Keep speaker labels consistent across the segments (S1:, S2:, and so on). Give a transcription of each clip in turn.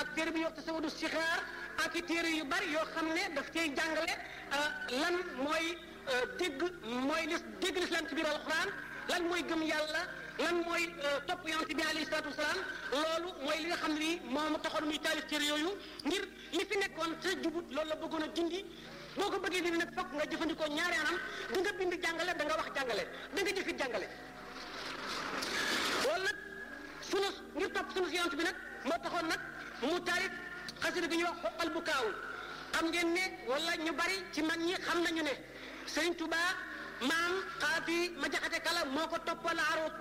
S1: ak téere bi ñuy wax tasawudu sixaar ak i téere yu bari yoo xam ne daf cay jàngale lan mooy dégg lislaam ci biir alxuraan lan mooy gëm yàlla lan mooy topp yonent bi alayhi salaatu wasalaam loolu mooy li nga xam ne nii moom taxoon muy taalif téere yooyu ngir li fi nekkoon te jubut loolu la bëggoon a dindi boo ko bëggee dindi nag fokk nga jëfandikoo ñaari anam da nga bind jàngale da nga wax jàngale da nga jëfit jàngale loolu nag sunu ngir topp sunu si yonent bi nag moo taxoon nag mu taalif xasida gi ñuy wax xoqal bu kaaw xam ngeen ne wala ñu bari ci mag ñi xam nañu ne Sëriñ Tuubaa maam xaati ma jaxate kala moo ko toppal aroot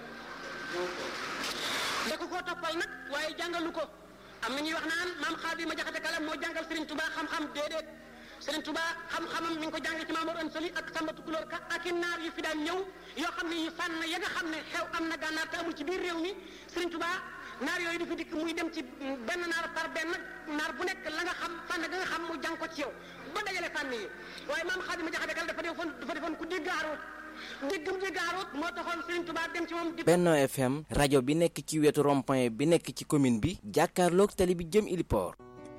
S1: da ko koo toppal nag waaye jàngalu ko am na ñuy wax naan maam xaati ma jaxate kala moo jàngal Sëriñ Tuubaa xam-xam déedéet Sëriñ Tuubaa xam-xamam mi ngi ko jàng ci Maamor Anta Sali ak Samba Tukulóor Ka ak i naar yu fi daan ñëw yoo xam ne yi fànn ya nga xam ne xew am na gànnaar te amul ci biir réew mi Sëriñ Tuubaa naar yooyu du fi dikk muy dem ci benn naar par benn naar bu nekk la nga xam fànn ga nga xam mu jàng ko ci yow ba dajale fànn yi waaye maam Xaadima Jaxate Kala dafa defoon ku dégg aaroot déggam dégg aaroot moo taxoon Sëriñ Tuubaa dem ci moom.
S2: Benno FM rajo bi nekk ci wetu rond-point bi nekk ci commune bi jàkkaarloog tali bi jëm Iliport.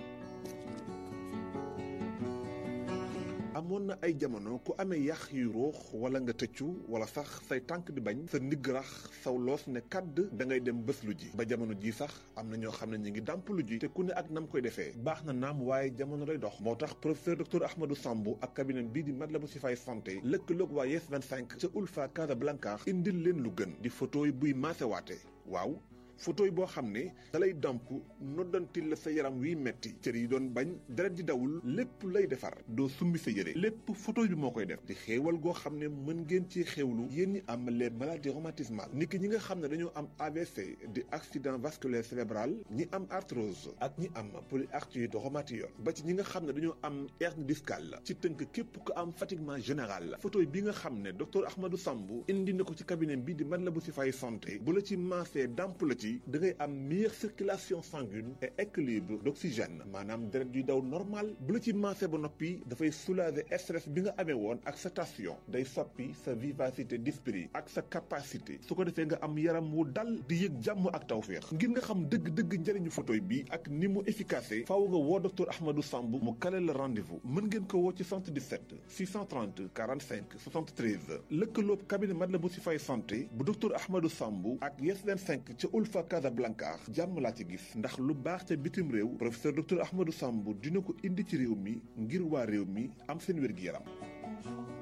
S3: amoon na ay jamono ku amee yax yu ruux wala nga tëccu wala sax say tànk di bañ sa ndigg rax saw loos ne kàdd da ngay dem bés lu ji ba jamono ji sax am na ñoo xam ne ñu ngi dàmp lu ji te ku ne ak nam koy defee baax na naam waaye jamono day dox moo tax professeur docteur Ahmadou Samb ak cabinet bii di Matlaboul Chifaay santé lëkkaloog waa Yes 25 ca Ulfa Casablanca indil leen lu gën di photo yi buy maasewaate waaw photo yi boo xam ne dalay damp noddantil la sa yaram wiy metti cër yi doon bañ deret di dawul lépp lay defar doo summi sa yére lépp photo bi moo koy def di xéewal goo xam ne mën ngeen ci xéewlu yéen ñi am les maladies rhumatismales niki ñi nga xam ne dañoo am AVC di accident vasculaire cérébral ñi am arthrose ak ñi am polyarthrite rhumatoïde ba ci ñi nga xam ne dañoo am hernie discale ci tënk képp ko am fatiguement général photo bi nga xam ne docteur Ahmadou Samb indi na ko ci cabinet bi di Matlaboul Chifaay santé bu la ci maasee damp la ci da ngay am meilleure circulation sanguine et équilibre d'oxygène maanaam deret yuy daw normal bu la ci maasee ba noppi dafay soulager stress bi nga amee woon ak sa tension day soppi sa vivacité d'esprit ak sa capacité su ko defee nga am yaram wu dal di yëg jàmm ak tawféex ngir nga xam dëgg-dëgg njëriñu photo bi ak ni mu efficace faaw nga woo docteur Ahmadou Samb mu kale la rendez-vous mën ngeen ko woo ci 77 630 45 73 lëkkaloob cabinet Matlaboul Chifaay santé bu docteur Ahmadou Samb ak Yes 25 ca Ulfa Casablanca jàmm laa ci gis ndax lu baax ca bitim réew professeur docteur Ahmadou Samb dina ko indi ci réew mi ngir waa réew mi am seen wér-gi-yaram